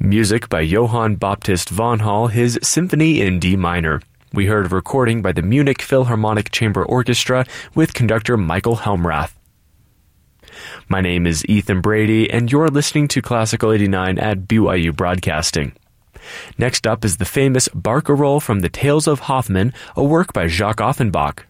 Music by Johann Baptist von Hall, his Symphony in D minor. We heard a recording by the Munich Philharmonic Chamber Orchestra with conductor Michael Helmrath. My name is Ethan Brady, and you're listening to Classical 89 at BYU Broadcasting. Next up is the famous Barcarolle from the Tales of Hoffmann, a work by Jacques Offenbach.